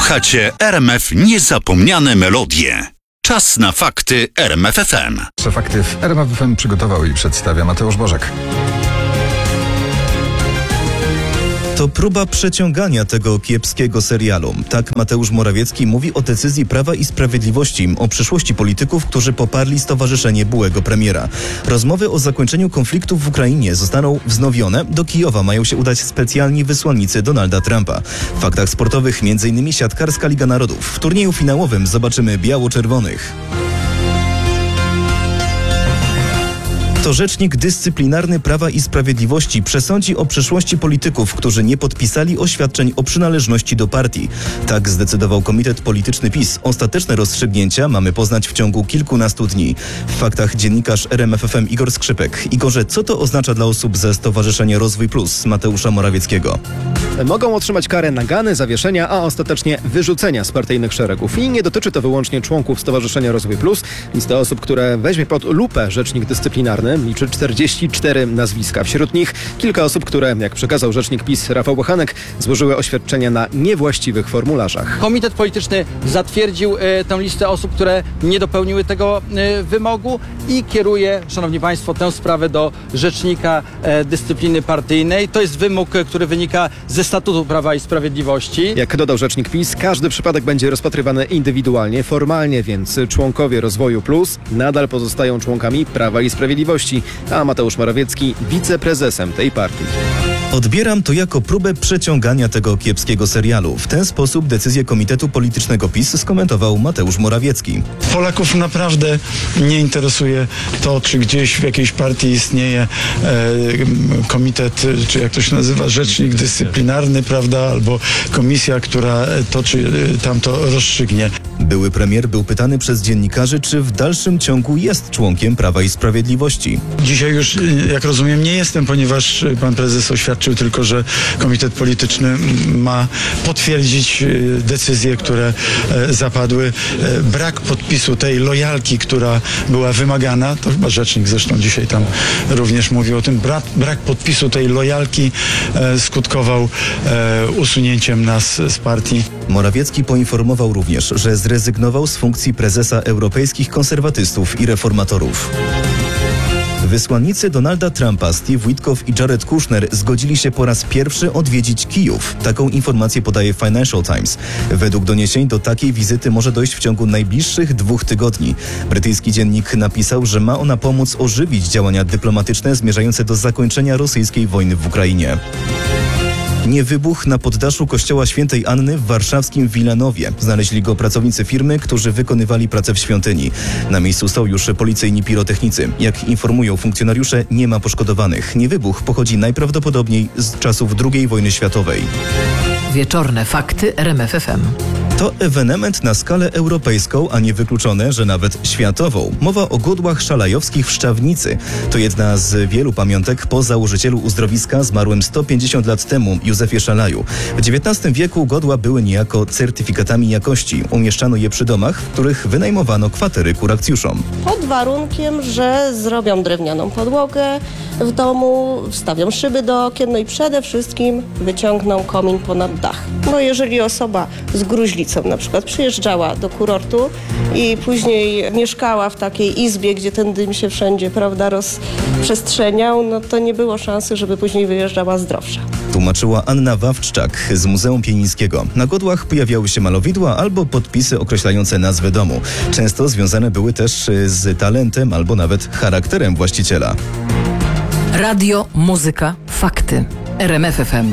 Słuchacie RMF Niezapomniane Melodie. Czas na fakty RMF FM. Fakty w RMF FM przygotował i przedstawia Mateusz Bożek. To próba przeciągania tego kiepskiego serialu. Tak Mateusz Morawiecki mówi o decyzji Prawa i Sprawiedliwości, o przyszłości polityków, którzy poparli stowarzyszenie byłego premiera. Rozmowy o zakończeniu konfliktu w Ukrainie zostaną wznowione. Do Kijowa mają się udać specjalni wysłannicy Donalda Trumpa. W faktach sportowych m.in. siatkarska Liga Narodów. W turnieju finałowym zobaczymy biało-czerwonych. To rzecznik dyscyplinarny Prawa i Sprawiedliwości przesądzi o przyszłości polityków, którzy nie podpisali oświadczeń o przynależności do partii. Tak zdecydował Komitet Polityczny PiS. Ostateczne rozstrzygnięcia mamy poznać w ciągu kilkunastu dni. W faktach dziennikarz RMF FM Igor Skrzypek. Igorze, co to oznacza dla osób ze Stowarzyszenia Rozwój Plus Mateusza Morawieckiego? Mogą otrzymać karę nagany, zawieszenia, a ostatecznie wyrzucenia z partyjnych szeregów. I nie dotyczy to wyłącznie członków Stowarzyszenia Rozwój Plus. Lista osób, które weźmie pod lupę rzecznik dyscyplinarny, liczy 44 nazwiska. Wśród nich kilka osób, które, jak przekazał rzecznik PiS Rafał Bochanek, złożyły oświadczenia na niewłaściwych formularzach. Komitet polityczny zatwierdził tę listę osób, które nie dopełniły tego wymogu i kieruje, szanowni państwo, tę sprawę do rzecznika dyscypliny partyjnej. To jest wymóg, który wynika ze statutu Prawa i Sprawiedliwości. Jak dodał rzecznik PiS, każdy przypadek będzie rozpatrywany indywidualnie, formalnie, więc członkowie Rozwoju Plus nadal pozostają członkami Prawa i Sprawiedliwości, a Mateusz Morawiecki wiceprezesem tej partii. Odbieram to jako próbę przeciągania tego kiepskiego serialu. W ten sposób decyzję Komitetu Politycznego PiS skomentował Mateusz Morawiecki. Polaków naprawdę nie interesuje to, czy gdzieś w jakiejś partii istnieje komitet, czy jak to się nazywa, rzecznik dyscyplinarny, prawda, albo komisja, która to czy tamto rozstrzygnie. Były premier był pytany przez dziennikarzy, czy w dalszym ciągu jest członkiem Prawa i Sprawiedliwości. Dzisiaj już, jak rozumiem, nie jestem, ponieważ pan prezes oświadczył tylko, że komitet polityczny ma potwierdzić decyzje, które zapadły. Brak podpisu tej lojalki, która była wymagana, to chyba rzecznik zresztą dzisiaj tam również mówił o tym, brak podpisu tej lojalki skutkował usunięciem nas z partii. Morawiecki poinformował również, że zrezygnował z funkcji prezesa Europejskich Konserwatystów i Reformatorów. Wysłannicy Donalda Trumpa, Steve Witkoff i Jared Kushner zgodzili się po raz pierwszy odwiedzić Kijów. Taką informację podaje Financial Times. Według doniesień do takiej wizyty może dojść w ciągu najbliższych 2 tygodni. Brytyjski dziennik napisał, że ma ona pomóc ożywić działania dyplomatyczne zmierzające do zakończenia rosyjskiej wojny w Ukrainie. Nie wybuch na poddaszu kościoła Świętej Anny w warszawskim Wilanowie. Znaleźli go pracownicy firmy, którzy wykonywali pracę w świątyni. Na miejscu są już policyjni pirotechnicy. Jak informują funkcjonariusze, nie ma poszkodowanych. Niewybuch pochodzi najprawdopodobniej z czasów II wojny światowej. Wieczorne fakty RMF FM. To ewenement na skalę europejską, a nie wykluczone, że nawet światową. Mowa o godłach szalajowskich w Szczawnicy. To jedna z wielu pamiątek po założycielu uzdrowiska zmarłym 150 lat temu, Józefie Szalaju. W XIX wieku godła były niejako certyfikatami jakości. Umieszczano je przy domach, w których wynajmowano kwatery kurakcjuszom. Pod warunkiem, że zrobią drewnianą podłogę w domu, wstawią szyby do okien, no i przede wszystkim wyciągną komin ponad dach. No jeżeli osoba z gruźlicą na przykład przyjeżdżała do kurortu i później mieszkała w takiej izbie, gdzie ten dym się wszędzie, prawda, rozprzestrzeniał, no to nie było szansy, żeby później wyjeżdżała zdrowsza. Tłumaczyła Anna Wawczczak z Muzeum Pienińskiego. Na godłach pojawiały się malowidła albo podpisy określające nazwę domu. Często związane były też z talentem albo nawet charakterem właściciela. Radio, muzyka, fakty. RMF FM.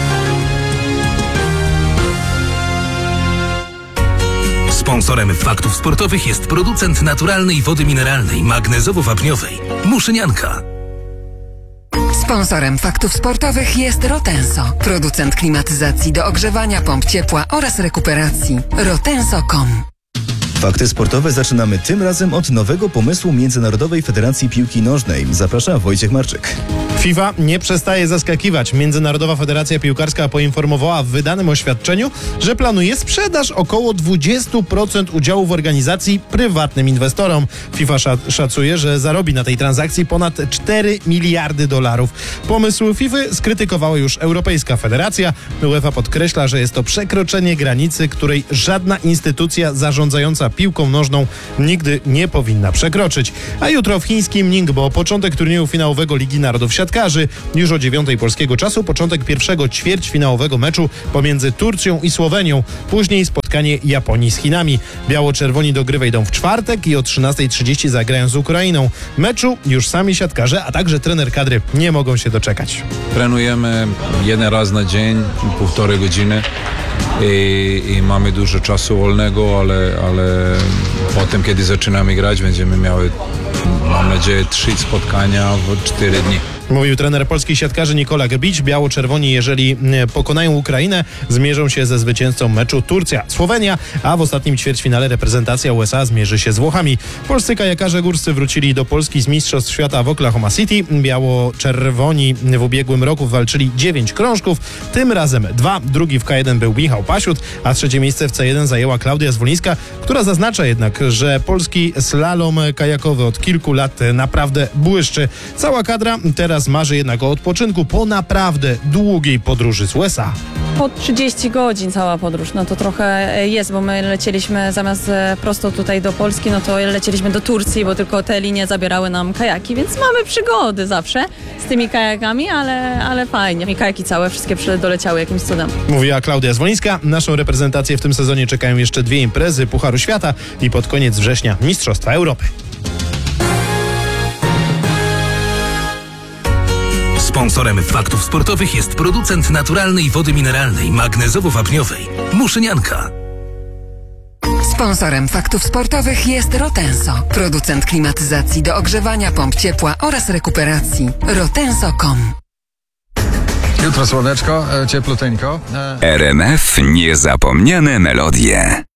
Sponsorem faktów sportowych jest producent naturalnej wody mineralnej, magnezowo-wapniowej Muszynianka. Sponsorem faktów sportowych jest Rotenso, producent klimatyzacji do ogrzewania, pomp ciepła oraz rekuperacji. Rotenso.com. Fakty sportowe zaczynamy tym razem od nowego pomysłu Międzynarodowej Federacji Piłki Nożnej. Zaprasza Wojciech Marczyk. FIFA nie przestaje zaskakiwać. Międzynarodowa Federacja Piłkarska poinformowała w wydanym oświadczeniu, że planuje sprzedaż około 20% udziału w organizacji prywatnym inwestorom. FIFA szacuje, że zarobi na tej transakcji ponad $4 miliardy. Pomysł FIFA skrytykowała już Europejska Federacja. UEFA podkreśla, że jest to przekroczenie granicy, której żadna instytucja zarządzająca piłką nożną nigdy nie powinna przekroczyć. A jutro w chińskim Ningbo początek turnieju finałowego Ligi Narodów Siatkarzy. Już o 9:00 polskiego czasu początek pierwszego ćwierćfinałowego meczu pomiędzy Turcją i Słowenią. Później spotkanie Japonii z Chinami. Biało-czerwoni do gry wejdą w czwartek i o 13:30 zagrają z Ukrainą. Meczu już sami siatkarze, a także trener kadry nie mogą się doczekać. Trenujemy jeden raz na dzień, 1,5 godziny i mamy dużo czasu wolnego, ale potem, kiedy zaczynamy grać, będziemy miały, mam nadzieję, 3 spotkania w 4 dni. Mówił trener polskich siatkarzy Nikola Grbić. Biało-czerwoni, jeżeli pokonają Ukrainę, zmierzą się ze zwycięzcą meczu Turcja-Słowenia, a w ostatnim ćwierćfinale reprezentacja USA zmierzy się z Włochami. Polscy kajakarze górscy wrócili do Polski z Mistrzostw Świata w Oklahoma City. Biało-czerwoni w ubiegłym roku walczyli 9 krążków, tym razem 2. Drugi w K1 był Michał Pasiut, a 3. miejsce w C1 zajęła Klaudia Zwolińska, która zaznacza jednak, że polski slalom kajakowy od kilku lat naprawdę błyszczy. Cała kadra teraz marzy jednak o odpoczynku po naprawdę długiej podróży z USA. Po 30 godzin cała podróż, no to trochę jest, bo my lecieliśmy zamiast prosto tutaj do Polski, no to lecieliśmy do Turcji, bo tylko te linie zabierały nam kajaki, więc mamy przygody zawsze z tymi kajakami, ale fajnie. I kajaki całe, wszystkie doleciały jakimś cudem. Mówiła Klaudia Zwolińska. Naszą reprezentację w tym sezonie czekają jeszcze 2 imprezy Pucharu Świata i pod koniec września Mistrzostwa Europy. Sponsorem Faktów Sportowych jest producent naturalnej wody mineralnej magnezowo-wapniowej Muszynianka. Sponsorem Faktów Sportowych jest Rotenso, producent klimatyzacji do ogrzewania, pomp ciepła oraz rekuperacji. Rotenso.com. Jutro słoneczko, ciepluteńko. RMF Niezapomniane melodie.